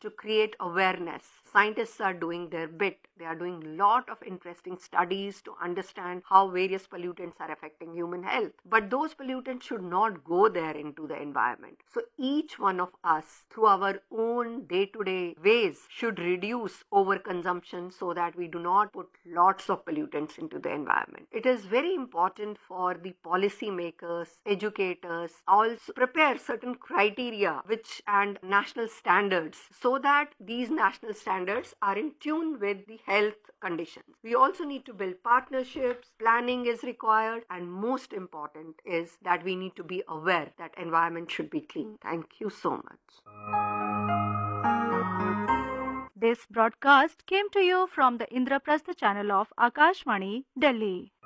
to create awareness. Scientists are doing their bit. They are doing a lot of interesting studies to understand how various pollutants are affecting human health. But those pollutants should not go there into the environment. So each one of us, through our own day-to-day ways, should reduce overconsumption so that we do not put lots of pollutants into the environment. It is very important for the policymakers, educators, also prepare certain criteria and national standards so that these national standards are in tune with the health conditions. We also need to build partnerships, planning is required, and most important is that we need to be aware that environment should be clean. Thank you so much. This broadcast came to you from the Indraprastha channel of Akashvani, Delhi.